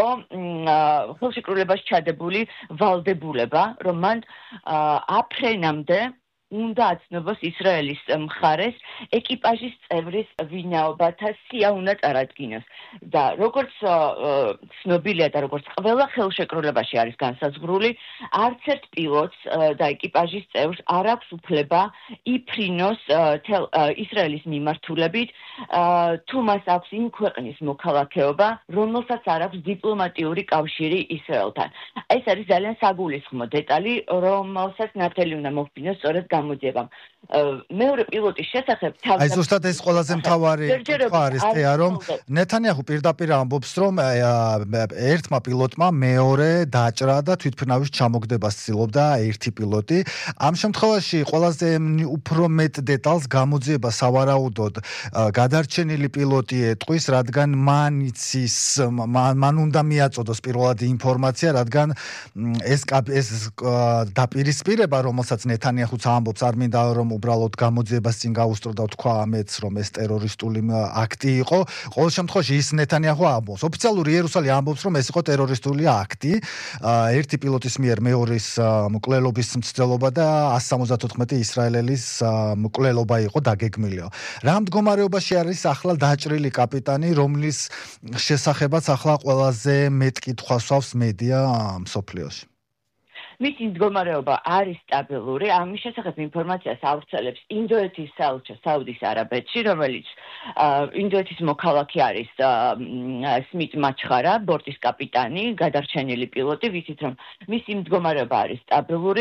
[SPEAKER 3] ხელშეკრულებაში ჩადებული ვალდებულება, რომ მან აფრენამდე უნდა აცნობას ისრაელის მხარეს ეკიპაჟის წევრის ვინაობათა სია უნდა წარადგინოს და როგორც ცნობილია და როგორც ყველა ხელშეკრულებაში არის განსაზღვრული არც ერთ პილოტს და ეკიპაჟის წევრს არ აქვს უფლება იფრინოს ისრაელის მიმართულებით თუ მას აქვს იმ ქვეყნის მოქალაქეობა რომელსაც არ აქვს დიპლომატიური კავშირი ისრაელთან ეს არის ძალიან საგულისხმო დეტალი რომელსაც ნათელი უნდა მოჰფინოს სწორედ გამოძიებამ მეორე პილოტის შესახებ
[SPEAKER 1] აი ზუსტად ეს ყველაზე მთავარი კითხვა არის თეა რომ ნეთანიაჰუ პირდაპირ ამბობს რომ ერთმა პილოტმა მეორე დაჭრა და თვითმფრინავის ჩამოგდებას ცდილობდა ერთი პილოტი ამ შემთხვევაში ყველაზე უფრო მეტ დეტალს გამოძიება სავარაუდოდ გადარჩენილი პილოტი ეტყვის რადგან მან უნდა მიაწოდოს პირველადი ინფორმაცია რადგან ეს დაპირისპირება რომელსაც ნეთანიაჰუც ამბობს არ მინდა რომ უბრალოდ გამოძიებას წინ გაუსწრო და თქვა ამეც რომ ეს ტერორისტული აქტი იყო ყოველ შემთხვევაში ის ნეთანიაჰუ ამბობს ოფიციალური იერუსალიმი ამბობს რომ ეს იყო ტერორისტული აქტი ერთი პილოტის მიერ მეორის მკვლელობის მცდელობა და 174 ისრაელელის მკვლელობა იყო დაგეგმილი რა მდგომარეობაში არის ახლა დაჭრილი კაპიტანი რომლის შესახებაც ახლა ყველაზე მეტ კითხვას აქვს მედია მსოფლიოში
[SPEAKER 3] მისი მდგომარეობა არის სტაბილური. ამის შესახებ ინფორმაციას ავრცელებს ინდოეთის საელჩო საუდის არაბეთში, რომელიც ინდოეთის მოქალაქე არის სმით მაჩხარა, ბორტის კაპიტანი, გადარჩენილი პილოტი, ვიცით რომ მისი მდგომარეობა არის სტაბილური.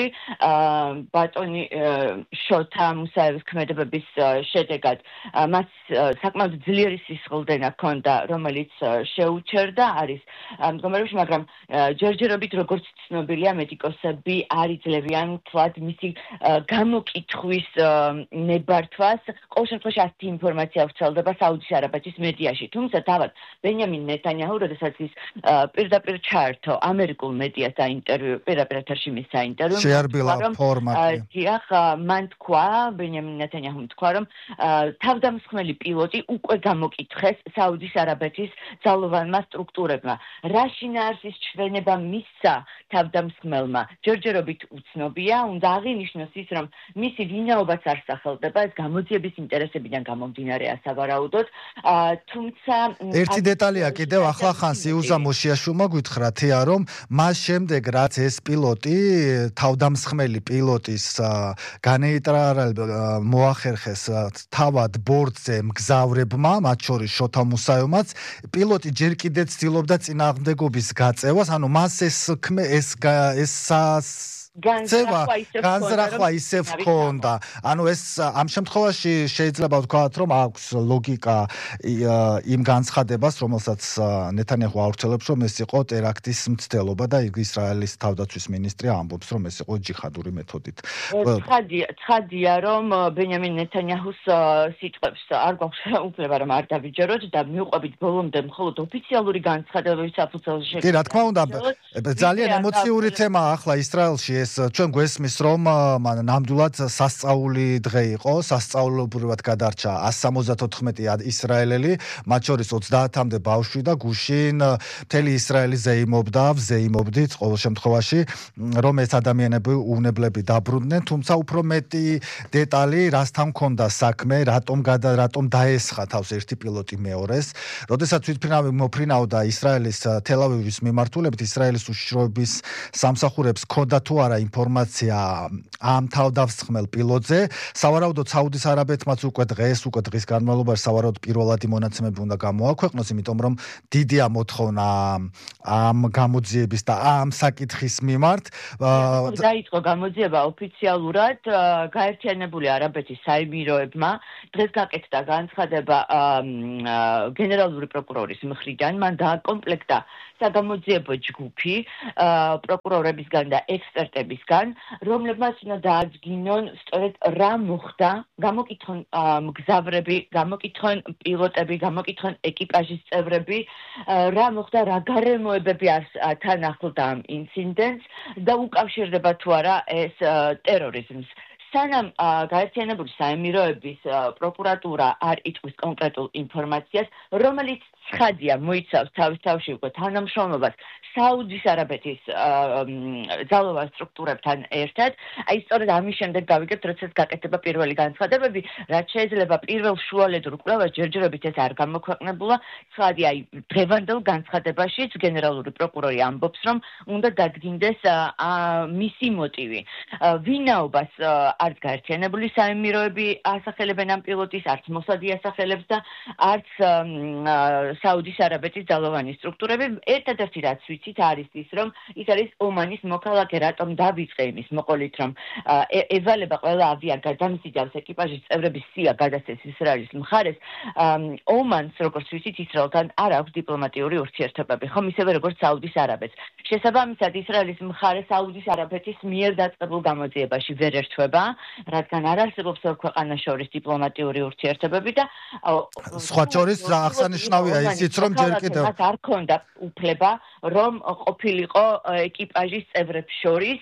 [SPEAKER 3] ბატონი შოთა მუსაევის ქმედებების შედეგად მას საკმაოდ ძლიერი სისხლდენა ჰქონდა, რომელიც შეუჩერდა არის მდგომარეობაში, მაგრამ ჯერჯერობით როგორც ცნობილია მედიკოსები არ იძლევიან თვად მისი გამოკითხვის ნებართვას. ყოველ შემთხვევაში ასეთი ინფორმაცია ვრცელდება საუდის არაბეთის მედიაში. თუმცა თავად ბენიამინ ნეთანიაჰუ, როდესაც ის პირდაპირ ჩაერთო ამერიკულ მედიას და ინტერვიუ პირდაპირ ეთერში მისცა ინტერვიუ.
[SPEAKER 1] შეარბილა ფორმატი.
[SPEAKER 3] დიახ, მან თქვა, ბენიამინ ნეთანიაჰუმ თქვა, რომ თავდამსხმელი პილოტი უკვე გამოკითხეს საუდის არაბეთის ძალოვანმა სტრუქტურებმა. რა შინაარსის ჩვენება მისცა თავდამსხმელმა ჯერჯერობით უცნობია, უნდა აღინიშნოს ის, რომ მისი ვინაობაც არ სახელდება, ეს გამოძიების ინტერესებიდან გამომდინარეა სავარაუდოდ, თუმცა
[SPEAKER 1] ერთი დეტალია კიდევ ახლა ხან სიუზა მოშიაშვილმა გითხრა თეა, რომ მას შემდეგ რაც ეს პილოტი, თავდამსხმელი პილოტის განეიტრალება მოახერხეს თავად ბორტზე მგზავრებმა, მათ შორის შოთა მუსაევმაც, პილოტი ჯერ კიდევ ცდილობდა წინააღმდეგობის გაწევას, ანუ მას ეს განზრახვა ისევ ჰქონდა. ანუ ეს ამ შემთხვევაში შეიძლება ვთქვათ, რომ აქვს ლოგიკა იმ განცხადებას, რომელსაც ნეთანიაჰუ ავრცელებს, რომ ეს იყო ტერაქტის მცდელობა და ისრაელის თავდაცვის მინისტრი ამბობს, რომ ეს იყო ჯიხადური მეთოდით.
[SPEAKER 3] ცხადია, რომ ბენიამინ ნეთანიაჰუს სიტყვებს არ გვაქვს უფლება რომ არ დავიჯეროთ და მივყვებით ბოლომდე მხოლოდ ოფიციალური განცხადებების საფუძველზე.
[SPEAKER 1] კი, რა თქმა უნდა, ძალიან ემოციური თემაა ახლა ისრაელში ეს ჩვენ გვესმის რომ ნამდვილად სასწაული დღე იყო, სასწაულებრივად გადარჩა 174 ისრაელელი, მათ შორის 30-მდე ბავშვი და გუშინ მთელი ისრაელი ზეიმობდით ყოველ შემთხვევაში, რომ ეს ადამიანები უვნებლები დაბრუნდნენ, თუმცა უფრო მეტი დეტალი რასთან მქონდა საქმე, რატომ დაესხა თავს ერთი პილოტი მეორეს, როდესაც თვითმფრინავი მოფრინავდა ისრაელის თელ-ავივის მიმართულებით, ისრაელის უშიშროების სამსახურებს ჰქონდა თუ არა ინფორმაცია ამ თავდამსხმელ პილოტზე. სავარაუდოდ საუდის არაბეთმაც უკვე დღის განმავლობაში სავარაუდოდ პირველადი მონაცემები უნდა გამოაქვეყნოს, იმიტომ რომ დიდია მოთხოვნა ამ გამოძიების და ამ საკითხის მიმართ.
[SPEAKER 3] დაიწყო გამოძიება ოფიციალურად, გაერთიანებული არაბეთის საიმიროებმა დღეს გაკეთდა განცხადება გენერალური პროკურორის მხრიდან, მან დააკომპლექტა საგამოძიებო ჯგუფი პროკურორებისგან და ექსპერტებისგან, რომლებმაც უნდა დაადგინონ სწორედ რა მოხდა, გამოკითხონ მგზავრები, გამოკითხონ პილოტები, გამოკითხონ ეკიპაჟის წევრები, რა მოხდა, რა გარემოებები თან ახლდა ამ ინციდენტს და უკავშირდება თუ არა ეს ტერორიზმს. სანამ გაერთიანებული საემიროების პროკურატურა არ იტყვის კონკრეტულ ინფორმაციას, რომელიც ცხადია მოიცავს თავის თავში უკვე თანამშრომლობას საუდის არაბეთის ძალოვან სტრუქტურებთან ერთად, აი სწორედ ამის შემდეგ გავიგებთ, როდესაც გაკეთდება პირველი განცხადებები, რაც შეიძლება პირველ შუალედურ კვლევას ჯერჯერობით ეს არ გამოქვეყნებულა, ცხადია, აი დღევანდელ განცხადებაშიც გენერალური პროკურორი ამბობს, რომ უნდა დადგინდეს მისი მოტივი. ვინაობას არც გაერთიანებული საემიროები ასახელებენ ამ პილოტის, არც მოსადი ასახელებს და არც საუდის არაბეთის ძალოვანი სტრუქტურები. ერთადერთი რაც ვიცით არის ის, რომ ის არის ომანის მოქალაქე, რატომ დავიწყე იმის მოყოლით, რომ ევალება ყველა ავიაგადამზიდავს ეკიპაჟის წევრების სია გადასცეს ისრაელის მხარეს. ომანს, როგორც ვიცით, ისრაელთან არ აქვს დიპლომატიური ურთიერთობები, ხომ ისევე როგორც საუდის არაბეთს. შესაბამისად, ისრაელის მხარე საუდის არაბეთის მიერ დაწყებულ გამოძიებაში ვერ ერთვება, რადგან არ არსებობს ორ ქვეყანას შორის დიპლომატიური ურთიერთობები და
[SPEAKER 1] სხვა შორის აღსანიშნავია ისიც, რომ ჯერ კიდევ
[SPEAKER 3] არ ქონდა უფლება, რომ ყოფილიყო ეკიპაჟის წევრებს შორის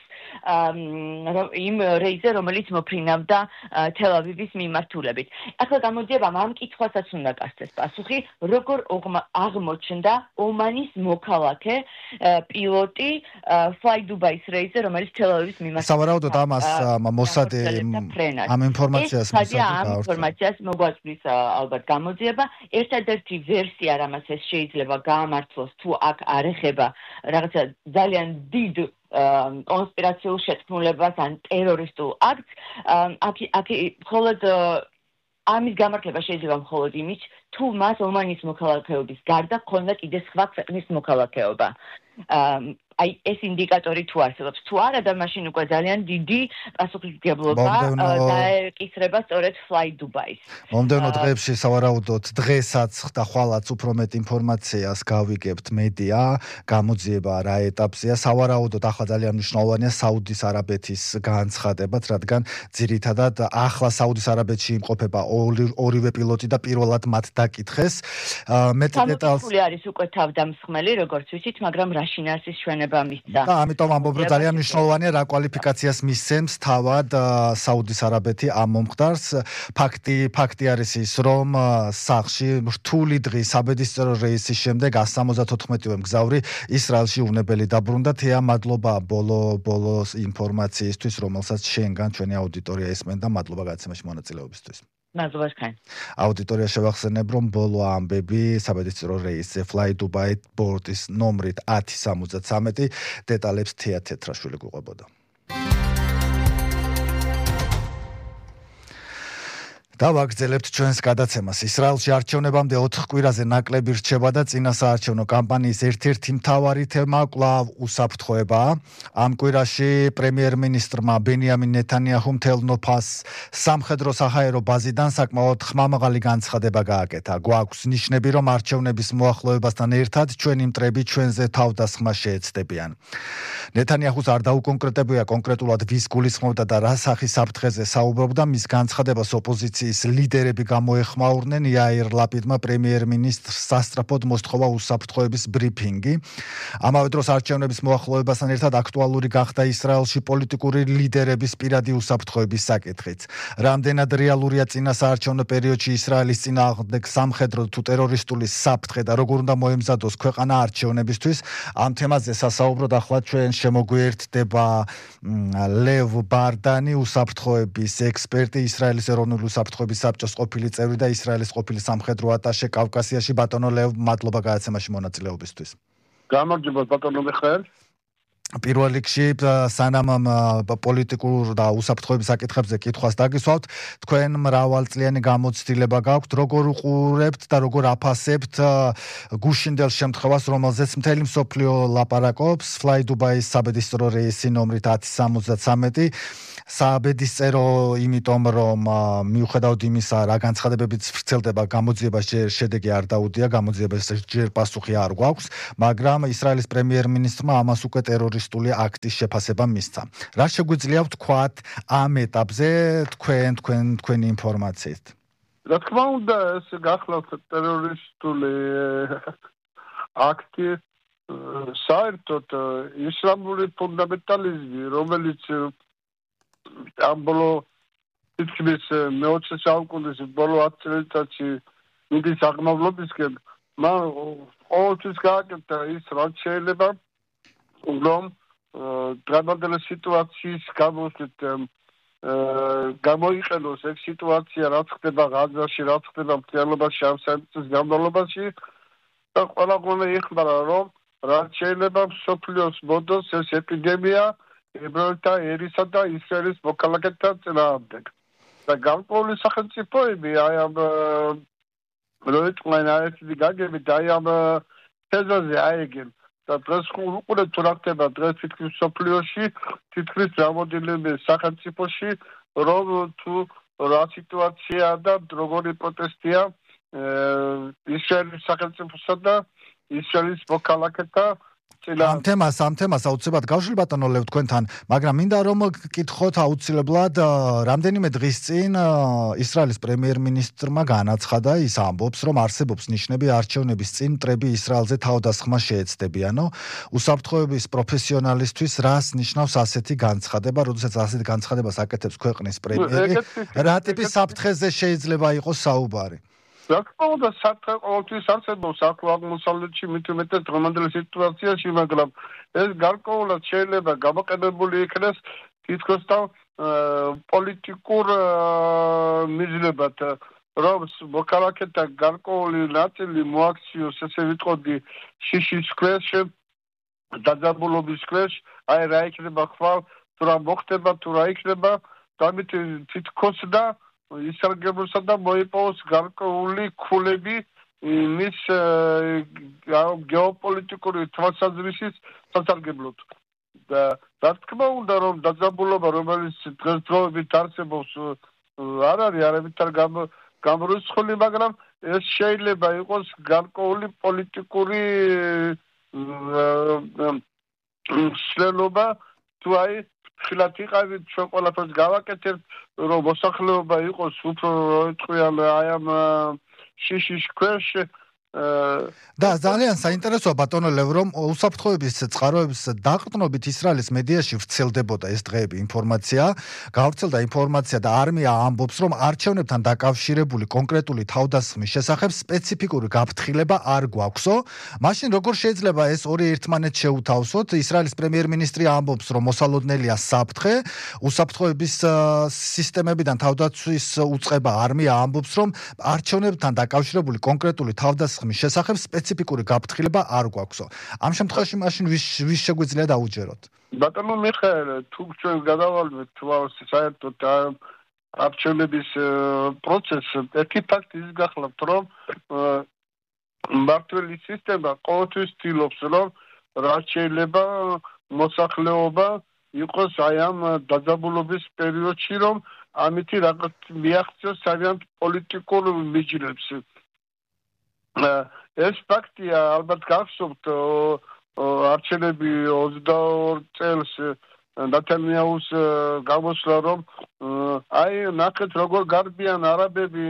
[SPEAKER 3] იმ რეისზე, რომელიც მოფრინავდა თელ-ავივის მიმართულებით. ახლა გამოძიებამ ამ კითხვასაც უნდა გასცეს პასუხი, როგორ აღმოჩნდა ომანის მოქალაქე პილოტი Fly Dubai რეისზე, რომელიც თელ-ავივის მიმართულებით.
[SPEAKER 1] სავარაუდოდ ამას მოსადი ამ ინფორმაციას
[SPEAKER 3] ინფორმაციას მოგვაწვდის ალბათ გამოძიება. ერთადერთი ვერსია, რამაც ეს შეიძლება გაამართლოს, თუ აქ არ ეხება რაღაცა ძალიან დიდ კონსპირაციულ შეთქმულებას ან ტერორისტულ აქტს, აქ მხოლოდ ამის გამართლება შეიძლება მხოლოდ იმით, თუ მას ომანის მოქალაქეობის გარდა ჰქონდა კიდე სხვა ქვეყნის მოქალაქეობა. აი ეს ინდიკატორი თუ არსებობს, თუ არა და მაშინ უკვე ძალიან დიდი პასუხისმგებლობა დაეკისრება სწორედ Fly Dubai-ს.
[SPEAKER 1] მომდევნო დღეებში სავარაუდოდ დღესაც და ხვალაც უფრო მეტ ინფორმაციას გავიგებთ მედია, გამოძიება რა ეტაპზეა. სავარაუდოდ ახლა ძალიან მნიშვნელოვანია საუდის არაბეთის განცხადებაც, რადგან ძირითადად ახლა საუდის არაბეთში იმყოფება ორივე პილოტი და პირველად მათ დაკითხეს. მეტი დეტალს
[SPEAKER 3] არის უკვე თავდამსხმელი, როგორც ვიცით, მაგრამ რა შინაარსის ჩვენება მისცა.
[SPEAKER 1] და ამიტომ ამბობ, რომ ძალიან მნიშვნელოვანია რა კვალიფიკაციას მისცემს თავად საუდის არაბეთი ამ მომხდარს. ფაქტი არის ის, რომ სახლში რთული დღის საბედისწერო რეისის შემდეგ 174-ვე მგზავრი ისრაელში უნებელი დაბრუნდა. თეა, მადლობა ბოლოს ინფორმაციისთვის, რომელსაც შენგან ჩვენი აუდიტორია ესმენდა. მადლობა გადაცემაში მონაწილეობისთვის.
[SPEAKER 3] მადლობა თქვენ.
[SPEAKER 1] აუდიტორია შევახსენებ, რომ ბოლო ამბები საბედისწერო რეისზე Fly Dubai ბორტის ნომრით 1073 დეტალებს თეა თეთრაშვილი გვყვებოდა. დავაგრძელებთ ჩვენს გადაცემას. ისრაელში არჩევნებამდე 4 კვირაზე ნაკლები რჩება და წინასაარჩევნო კამპანიის ერთ-ერთი მთავარი თემა კვლავ უსაფრთხოებაა. ამ კვირაში პრემიერ-მინისტრმა ბენიამინ ნეთანიაჰუმ თელ-ნოფას სამხედრო-საჰაერო ბაზიდან საკმაოდ ხმამაღალი განცხადება გააკეთა. გვაქვს ნიშნები, რომ არჩევნების მოახლოებასთან ერთად ჩვენი მტრები ჩვენზე თავდასხმას შეეცდებიან. ნეთანიაჰუს არ დაუკონკრეტებია კონკრეტულად ვის გულისხმობდა და რა სახის საფრთხეზე საუბრობდა. მის განცხადებას ოპოზიცია ლიდერები გამოეხმაურნენ. იაირ ლაპიდმა პრემიერ-მინისტრს სასწრაფოდ მოსთხოვა უსაფრთხოების ბრიფინგი. ამავე დროს არჩევნების მოახლოებასთან ერთად აქტუალური გახდა ისრაელში პოლიტიკური ლიდერების პირადი უსაფრთხოების საკითხიც. რამდენად რეალურია წინასაარჩევნო პერიოდში ისრაელის წინააღმდეგ სამხედრო თუ ტერორისტული საფრთხე და როგორ უნდა მოემზადოს ქვეყანა არჩევნებისთვის. ამ თემაზე სასაუბროდ ახლა ჩვენ შემოგვიერთდება ლევ ბარდანი, უსაფრთხოების ექსპერტი, ისრაელის ეროვნული უსაფრთხოების საბჭოს ყოფილი წევრი და ისრაელის ყოფილი სამხედრო ატაშე კავკასიაში. ბატონო ლევ, მადლობა გადაცემაში მონაწილეობისთვის.
[SPEAKER 4] გამარჯობა ბატონო მიხაელ.
[SPEAKER 1] პირველ რიგში სანამ პოლიტიკურ და უსაფრთხოების საკითხებზე კითხვას დაგისვავთ, თქვენ მრავალწლიანი გამოცდილება გაქვთ, როგორ უყურებთ და როგორ აფასებთ გუშინდელ შემთხვევას, რომელზეც მთელი მსოფლიო ლაპარაკობს, Fly Dubai-ის საბედისწერო რეისი ნომრით 1073. საბედისწერო, იმიტომ რომ მიუხედავად იმისა, რა განცხადებებით ვრცელდება, გამოძიებას შედეგი არ დაუდია, გამოძიებას ჯერ პასუხი არ გვაქვს, მაგრამ ისრაელის პრემიერ-მინისტრმა ამას უკვე ტერორისტული აქტის შეფასება მისცა. რა შეგვიძლია ვთქვათ ამ ეტაპზე თქვენი ინფორმაციით?
[SPEAKER 4] რა თქმა უნდა, ეს გახლავთ ტერორისტული აქტი, საერთოდ ისლამური ფუნდამენტალიზმი, რომელიც ამ ბოლო თითქმის მე-20 საუკუნის ბოლო 10 წელიწადში მიდის აღმავლობისკენ, მან ყოველთვის გააკეთა ის, რაც შეიძლება, რომ დღევანდელი სიტუაციის გამოსვლით გამოიყენოს ეს სიტუაცია, რაც ხდება ღაზაში, რაც ხდება მთლიანობაში ამ საერთოს განმავლობაში და ყველა გონა იხმარა, რომ რაც შეიძლება მსოფლიოს მოდოს ეს ეპიდემია ებრაელთა ერისა და ისრაელის მოქალაქეთა წინააღმდეგ. და გარკვეული სახელმწიფოები აი ამ როიტყვენ აერთი გაგებით აი ამ თეზაზე აიგენ და დღეს უყურეთ თუ რა ხდება დღეს თითქმის მსოფლიოში თითქმის რამოდენიმე სახელმწიფოში რომ თუ რა სიტუაცია და როგორი პროტესტია ისრაელის სახელმწიფოსა და ისრაელის მოქალაქეთა
[SPEAKER 1] ამ თემას აუცილებლად გავშლი ბატონო ლევ თქვენთან, მაგრამ მინდა რომ გკითხოთ აუცილებლად რამდენიმე დღის წინ ისრაელის პრემიერ-მინისტრმა განაცხადა, ის ამბობს, რომ არსებობს ნიშნები არჩევნების წინ მტრები ისრაელზე თავდასხმა შეეცდებიანო. უსაფრთხოების პროფესიონალისთვის რას ნიშნავს ასეთი განცხადება, როდესაც ასეთი განცხადებას აკეთებს ქვეყნის პრემიერი? რა ტიპის საფრთხეზე შეიძლება იყოს საუბარი?
[SPEAKER 4] რა თქმა უნდა, საფრთხე ყოველთვის არსებობს ახლო აღმოსავლეთში, მით უმეტეს დღევანდელ სიტუაციაში, მაგრამ ეს გარკვეულად შეიძლება გამოყენებული იქნეს თითქოს და პოლიტიკურ მიზნებად, რომ მოქალაქეთა გარკვეული ნაწილი მოაქციოს, ესე ვიტყოდი, შიშის ქვეშ, დაძაბულობის ქვეშ, აი რა იქნება ხვალ, თუ რა მოხდება, თუ რა იქნება, დამით თითქოს და ისარგებლოსა და მოიპოვოს გარკვეული ქულები მის გეოპოლიტიკური თვალსაზრისით სასარგებლოდ. და რა თქმა უნდა, რომ დაძაბულობა, რომელიც დღესდღეობით არსებობს, არ არის არავითარ გამორიცხული, მაგრამ ეს შეიძლება იყოს გარკვეული პოლიტიკური მსვლელობა, თუ აი ხილათ იყავით ჩვენ ყველაფერს გავაკეთებთ, რომ მოსახლეობა იყოს უფრო ტყვიან აი ამ შიშის ქვეშ
[SPEAKER 1] და ძალიან საინტერესოა ბატონო ლევ, რომ უსაფრთხოების წყაროების დაყრდნობით ისრაელის მედიაში ვრცელდებოდა ეს დღეები ინფორმაცია, გავრცელდა ინფორმაცია და არმია ამბობს, რომ არჩევნებთან დაკავშირებული კონკრეტული თავდასხმის შესახებ სპეციფიკური გაფრთხილება არ გვაქვსო. მაშინ როგორ შეიძლება ეს ორი ერთმანეთს შეუთავსოთ? ისრაელის პრემიერ-მინისტრი ამბობს, რომ მოსალოდნელია საფრთხე, უსაფრთხოების სისტემებიდან თავდაცვის უწყება არმია ამბობს, რომ არჩევნებთან დაკავშირებული კონკრეტული თავდასხმის შესახებ სპეციფიკური გაფრთხილება არ გვაქვსო. ამ შემთხვევაში მაშინ ვის შეგვიძლია დაუჯეროთ?
[SPEAKER 4] ბატონო მიხაელ, თუ ჩვენ გადავალვით საერთოდ არჩევნების პროცესს, ერთი ფაქტი ის გახლავთ, რომ მმართველი სისტემა ყოველთვის ცდილობს, რომ რაც შეიძლება მოსახლეობა იყოს აი ამ დაძაბულობის პერიოდში, რომ ამითი რაღაც მიაღწიოს თავიანთ პოლიტიკურ მიჯნებს. ეს ფაქტია ალბათ გახსოვთ არჩევნები 22 წელს ნათანიაჰუს გამოსვლა, რომ აი ნახეთ როგორ გარბიან არაბები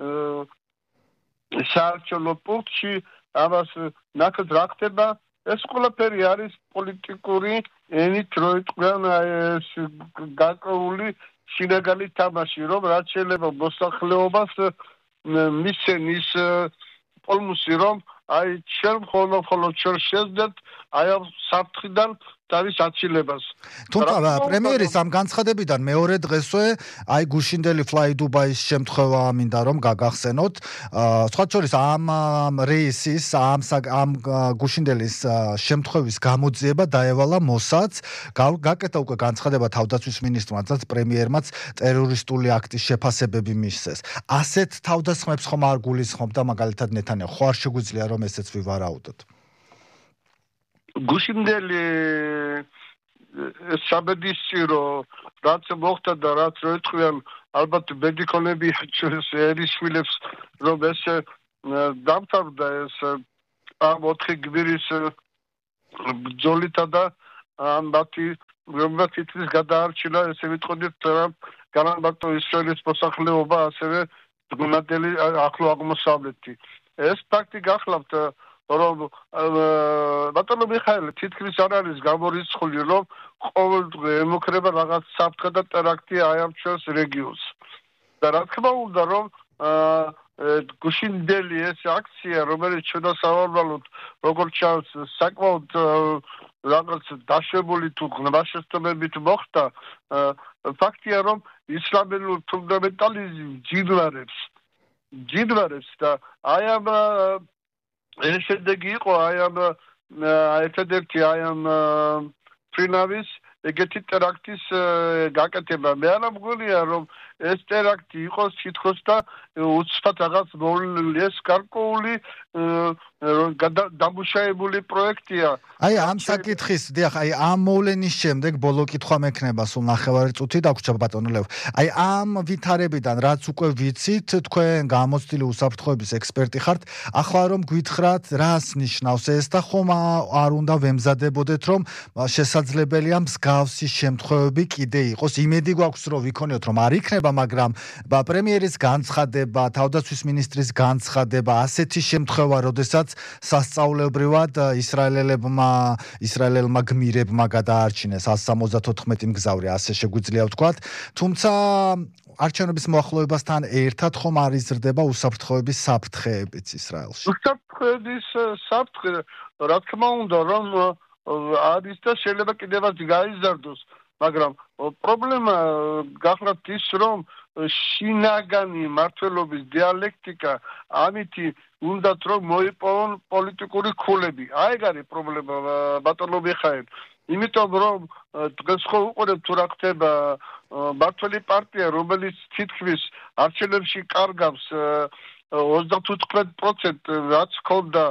[SPEAKER 4] საარჩევნო პუნქტში, ამას ნახეთ რა ხდება. ეს ყველაფერი არის პოლიტიკური ენით როიტყვიან ეს გარკვეული შინაგანი თამაში, რომ რაც შეიძლება მოსახლეობას მისცემის პოლმუსი, რომ აი ჩვენ მხოლოდ ჩვენ შევძლებთ აი ამ საფრთხიდან თავის აცილებას.
[SPEAKER 1] თუმცა პრემიერის ამ განცხადებიდან მეორე დღესვე აი გუშინდელი Fly Dubai-ის შემთხვევა მინდა რომ გაგახსენოთ. სხვა შორის ამ რეისის ამ გუშინდელის შემთხვევის გამოძიება დაევალა მოსადს. გაკეთა უკვე განცხადება თავდაცვის მინისტრმა და პრემიერმაც ტერორისტული აქტის შეფასებები მისცეს. ასეთ თავდასხმებს ხომ არ გულისხმობდა მაგალითად ნეთანიაჰუ? ხო არ შეგვიძლია რომ ესეც ვივარაუდოთ?
[SPEAKER 4] გუშინდელი საბედისწირო რაც მოხდა და რაც როიტყვიან ალბათ მედიკონები ერისმილებს, რომ ეს დამთავრდა ეს ამ 4 გვირის ბრძოლითა და ამ მათი თითქმის გადაარჩინა, ესე ვიტყოდით, განამარტო ისრაელის მოსახლეობა, ასევე დღევანდელი ახლო აღმოსავლეთი. ეს ფაქტი გახლავთ, რომ ბატონო მიხაელი თითქმის არ არის გამორიცხული, რომ ყოველდღე ემუქრება რაღაც საფრთხე და ტერაქტი აი ამ ჩვენს რეგიონს. და რა თქმა უნდა, რომ გუშინდელი ეს აქცია, რომელიც ჩვენ სავარვალოთ, როგორც ჩანს, საკმაოდ რაღაც დაშვებული თუ ღრმაშესტობებით მოხდა, ფაქტია, რომ ისლამურ ფუნდამენტალიზმი ჯინვარებს და აი ამ ეს შედეგი იყო აი ამ ერთადერთი აი ამ ფრინავის ეგეთი ტერაქტის გაკეთება. მე არ მგონია, რომ ეს ტერაქტი იყოს თითქოს და უცბად რაღაც მოვლენილი, ეს გარკვეული დამუშავებული პროექტია.
[SPEAKER 1] აი ამ საკითხის, დიახ, აი ამ მოვლენის შემდეგ ბოლო კითხვა მექნება სულ ნახევარი წუთი დაგვრჩა ბატონო ლევ. აი ამ ვითარებიდან რაც უკვე ვიცით, თქვენ გამოცდილი უსაფრთხოების ექსპერტი ხართ, ახლა რომ გვითხრათ, რას ნიშნავს ეს და ხომ არ უნდა ვემზადებოდეთ, რომ შესაძლებელია მსგავსი შემთხვევები კიდე იყოს. იმედი გვაქვს, რომ ვიქონიოთ, რომ არ იქნება, მაგრამ პრემიერის განცხადება, თავდაცვის მინისტრის განცხადება, ასეთი შემთხვევა, როდესაც სასწაულებრივად ისრაელელმა გმირებმა გადაარჩინეს 174 მგზავრი, ასე შეგვიძლია ვთქვათ. თუმცა არჩევნების მოახლოებასთან ერთად ხომ არ იზრდება უსაფრთხოების საფრთხეებიც ისრაელში.
[SPEAKER 4] უსაფრთხოების საფრთხე, რა თქმა უნდა, რომ არის და შეიძლება კიდევაც გაიზარდოს, მაგრამ პრობლემა გახლავთ ის, რომ შინაგანი მმართველობის დიალექტიკა ამითი უნდათ რომ მოიპოვონ პოლიტიკური ქულები. აი ეგ არის პრობლემა ბატონო მიხაელ. იმიტომ რომ დღეს ხო უყურებთ თუ რა ხდება მმართველი პარტია, რომელიც თითქმის არჩევნებში კარგავს 35%, რაც ჰქონდა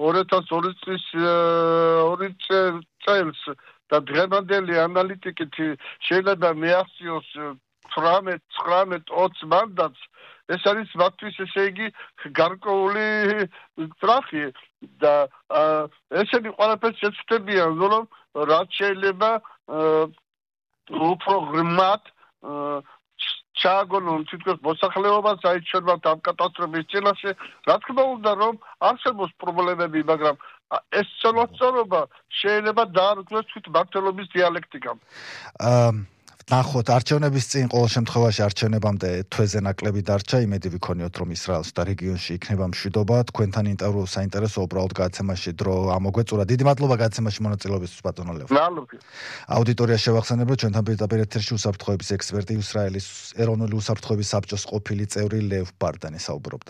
[SPEAKER 4] 2002 წელს და დღევანდელი ანალიტიკით შეიძლება მეახციოს 18, 19, 20 მანდატს. ეს არის მათთვის ესე იგი გარკვეული ტრახი და ესენი ყველაფერს შეცდებიან, რომ რაც შეიძლება უფრო ღრმად ჩააგონონ თითქოს მოსახლეობას აიჩვენოთ ამ კატასტროფის წინაშე. რა თქმა უნდა, რომ არსებობს პრობლემები, მაგრამ ეს ცოლოსწორობა შეიძლება დაარღვიოს თვით მმართველობის დიალექტიკამ.
[SPEAKER 1] ნახოთ, არჩევნების წინ ყოველ შემთხვევაში არჩევნებამდე თვეზე ნაკლები დარჩა, იმედი ვიქონიოთ, რომ ისრაელს და რეგიონში იქნება მშვიდობა. თქვენთან ინტერვიუ საინტერესო უბრალოდ გადაცემაში დრო ამოგვეწურა. დიდი მადლობა გადაცემაში მონაწილეობისთვის ბატონო ლევ. აუდიტორია შევახსენებ, რომ ჩვენთან პირდაპირ ეთერში უსაფრთხოების ექსპერტი ისრაელის ეროვნული უსაფრთხოების საბჭოს ყოფილი წევრი ლევ ბარდანი საუბრობდა.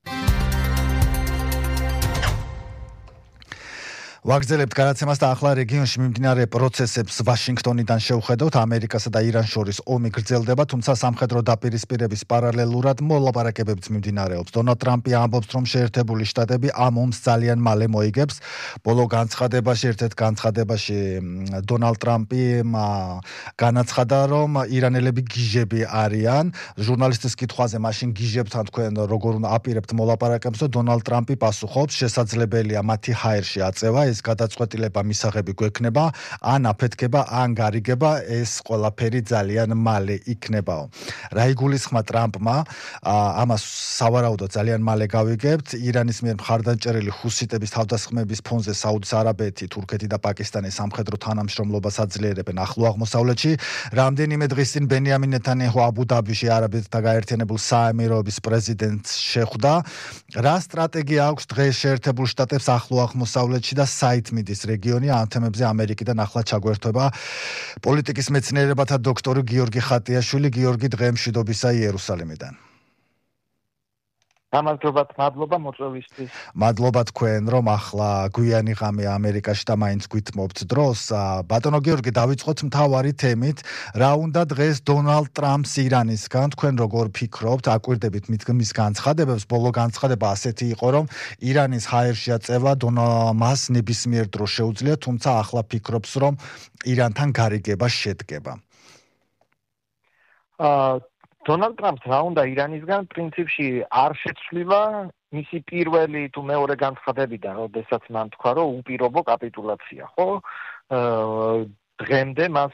[SPEAKER 1] ვაგრძელებთ გადაცემას და ახლა რეგიონში მიმდინარე პროცესებს ვაშინგტონიდან შევხედავთ. ამერიკასა და ირანს შორის ომი გრძელდება, თუმცა სამხედრო დაპირისპირების პარალელურად მოლაპარაკებებიც მიმდინარეობს. დონალდ ტრამპი ამბობს, რომ შეერთებული შტატები ამ ომს ძალიან მალე მოიგებს. ბოლო ერთ-ერთ განცხადებაში დონალდ ტრამპი განაცხადა, რომ ირანელები გიჟები არიან. ჟურნალისტის კითხვაზე მაშინ გიჟებთან თქვენ როგორ უნდა აპირებთ მოლაპარაკებებს, და დონალდ ტრამპი პასუხობს, შესაძლებელია მათი ჰაერში აწევა, ეს გადაწყვეტილება მისაღები გვექნება, ან აფეთქება, ან გარიგება, ეს ყველაფერი ძალიან მალე იქნებაო. რა იგულისხმა ტრამპმა, ამას სავარაუდოდ ძალიან მალე გავიგებთ. ირანის მიერ მხარდამჭერილი ჰუსიტების თავდასხმების ფონზე საუდის არაბეთი, თურქეთი და პაკისტანი სამხედრო თანამშრომლობას აძლიერებენ ახლო აღმოსავლეთში. რამდენიმე დღის წინ ბენიამინ ნეთანიაჰუ აბუ-დაბიში არაბეთთან გაერთიანებულ საამიროების პრეზიდენტს შეხვდა. რა სტრატეგია აქვს დღეს შეერთებულ შტატებს ახლო აღმოსავლეთში და საით მიდის რეგიონი? ამ თემებზე ამერიკიდან ახლა ჩაგვერთვება პოლიტიკის მეცნიერებათა დოქტორი გიორგი ხატიაშვილი. გიორგი, დღე მშვიდობისა იერუსალიმიდან.
[SPEAKER 5] გამარჯობა, მადლობა მოწვევისთვის.
[SPEAKER 1] მადლობა თქვენ, რომ ახლა გვიანი ღამე ამერიკაში და მაინც გვითმობთ დროს. ბატონო გიორგი, დავიწყოთ მთავარი თემით. რა უნდა დღეს დონალდ ტრამპს ირანისგან? თქვენ როგორ ფიქრობთ? აკვირდებით მის განცხადებებს. ბოლო განცხადება ასეთი იყო, რომ ირანის ჰაერში აწევა მას ნებისმიერ დროს შეუძლია, თუმცა ახლა ფიქრობს, რომ ირანთან გარიგება შედგება.
[SPEAKER 5] დონალდ ტრამპს რა უნდა ირანისგან პრინციპში არ შეცვლილა მისი პირველი თუ მეორე განცხადებიდან, როდესაც მან თქვა, რომ უპირობო კაპიტულაცია, ხო? დღემდე მას